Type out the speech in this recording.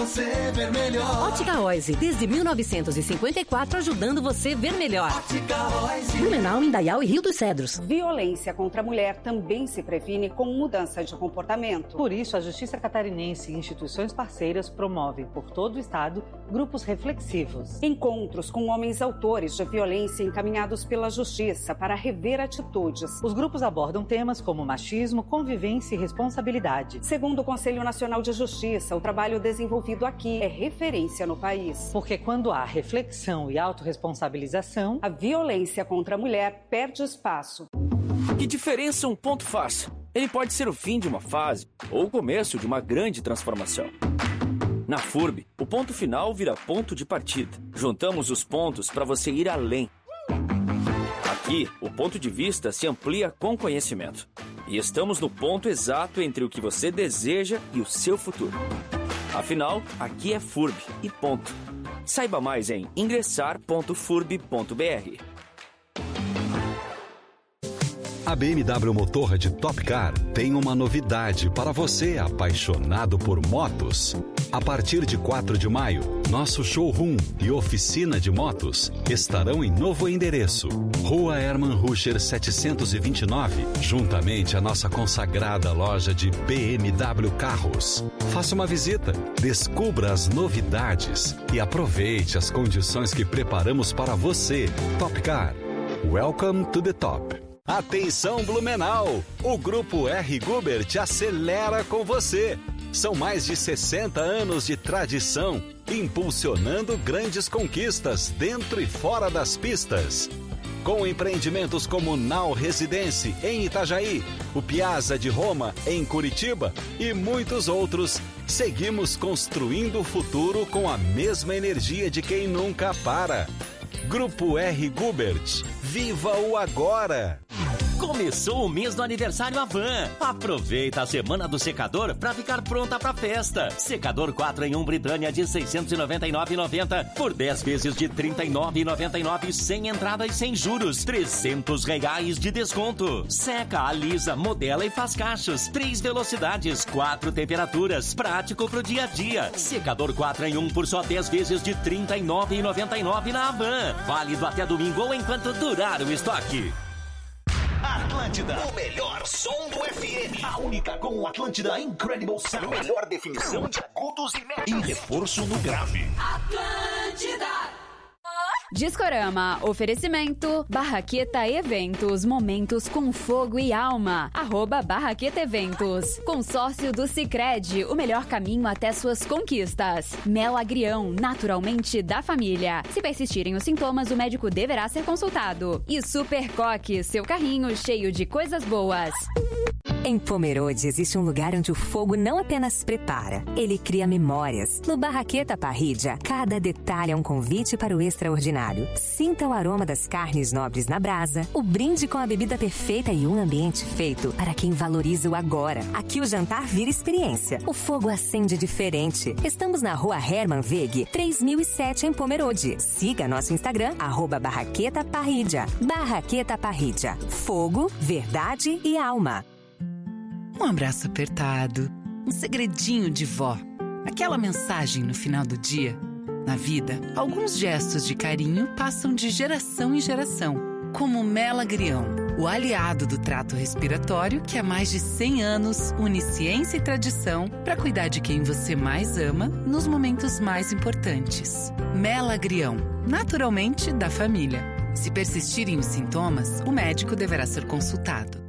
você ver melhor. Ótica Oise, desde 1954, ajudando você a ver melhor. Ótica Oise. Blumenau, Indaial e Rio dos Cedros. Violência contra a mulher também se previne com mudança de comportamento. Por isso, a Justiça Catarinense e instituições parceiras promovem por todo o estado grupos reflexivos. Encontros com homens autores de violência encaminhados pela Justiça para rever atitudes. Os grupos abordam temas como machismo, convivência e responsabilidade. Segundo o Conselho Nacional de Justiça, o trabalho desenvolvido aqui é referência no país. Porque quando há reflexão e autorresponsabilização, a violência contra a mulher perde espaço. Que diferença um ponto faz? Ele pode ser o fim de uma fase ou o começo de uma grande transformação. Na FURB, o ponto final vira ponto de partida. Juntamos os pontos para você ir além. Aqui, o ponto de vista se amplia com conhecimento. E estamos no ponto exato entre o que você deseja e o seu futuro. Afinal, aqui é FURB e ponto. Saiba mais em ingressar.furb.br. A BMW Motorrad Top Car tem uma novidade para você apaixonado por motos. A partir de 4 de maio, nosso showroom e oficina de motos estarão em novo endereço. Rua Hermann Ruscher 729, juntamente à nossa consagrada loja de BMW Carros. Faça uma visita, descubra as novidades e aproveite as condições que preparamos para você. Top Car. Welcome to the top. Atenção Blumenau! O Grupo R. Gubert acelera com você. São mais de 60 anos de tradição, impulsionando grandes conquistas dentro e fora das pistas. Com empreendimentos como Nau Residência em Itajaí, o Piazza de Roma em Curitiba e muitos outros, seguimos construindo o futuro com a mesma energia de quem nunca para. Grupo R. Gubert. Viva o agora! Começou o mês do aniversário Avan. Aproveita a semana do secador para ficar pronta para festa. Secador 4 em 1 Britânia de R$ 699,90 por 10 vezes de R$ 39,99 sem entrada e sem juros. R$ 300 de desconto. Seca, alisa, modela e faz cachos. 3 velocidades, 4 temperaturas. Prático pro dia a dia. Secador 4 em 1 por só 10 vezes de R$ 39,99 na Avan. Válido até domingo ou enquanto durar o estoque. Atlântida, o melhor som do FM. A única com o Atlântida Incredible Sound. Melhor definição de agudos e médios. E reforço no grave. Atlântida. Discorama, oferecimento, Barraqueta Eventos, momentos com fogo e alma, @Barraqueta Eventos, consórcio do Sicredi, o melhor caminho até suas conquistas, Mel Agrião, naturalmente da família, se persistirem os sintomas o médico deverá ser consultado, e Super Coque, seu carrinho cheio de coisas boas. Em Pomerode existe um lugar onde o fogo não apenas prepara, ele cria memórias. No Barraqueta Parrilla, cada detalhe é um convite para o extraordinário. Sinta o aroma das carnes nobres na brasa, o brinde com a bebida perfeita e um ambiente feito para quem valoriza o agora. Aqui o jantar vira experiência. O fogo acende diferente. Estamos na Rua Hermann Wegg, 3007 em Pomerode. Siga nosso Instagram, @Barraqueta Parrilla. Barraqueta Parrilla. Fogo, verdade e alma. Um abraço apertado, um segredinho de vó, aquela mensagem no final do dia. Na vida, alguns gestos de carinho passam de geração em geração, como o Mel Agrião, o aliado do trato respiratório que há mais de 100 anos une ciência e tradição para cuidar de quem você mais ama nos momentos mais importantes. Mel Agrião, naturalmente da família. Se persistirem os sintomas, o médico deverá ser consultado.